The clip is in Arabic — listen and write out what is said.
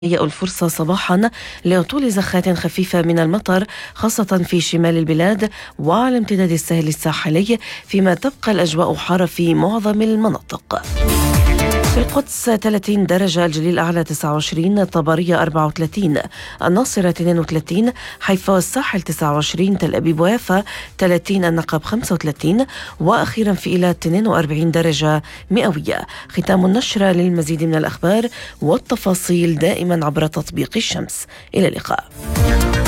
تهيأ الفرصة صباحا لهطول زخات خفيفة من المطر خاصة في شمال البلاد وعلى امتداد الساحل الساحلي، فيما تبقى الأجواء حارة في معظم المناطق. في القدس 30 درجة، الجليل الأعلى 29، طبرية 34، الناصرة 32، حيفا والساحل 29، تل أبيب ويافا 30، النقب 35، وأخيرا في إيلات 42 درجة مئوية. ختام النشرة. للمزيد من الأخبار والتفاصيل دائما عبر تطبيق الشمس. إلى اللقاء.